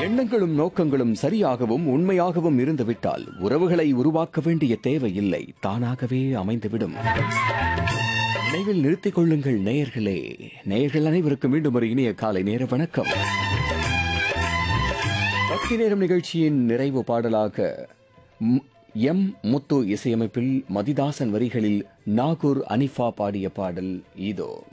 எண்ணங்களும் நோக்கங்களும் சரியாகவும் உண்மையாகவும் இருந்துவிட்டால் உறவுகளை உருவாக்க வேண்டிய தேவையில்லை, தானாகவே அமைந்துவிடும். நினைவில் நிறுத்திக் கொள்ளுங்கள் நேயர்களே. நேயர்கள் அனைவருக்கும் மீண்டும் ஒரு இனிய காலை நேர வணக்கம். பக்தி நேரம் நிகழ்ச்சியின் நிறைவு பாடலாக எம் முத்து இசையமைப்பில் மதிதாசன் வரிகளில் நாகூர் அனிஃபா பாடிய பாடல் இதோ.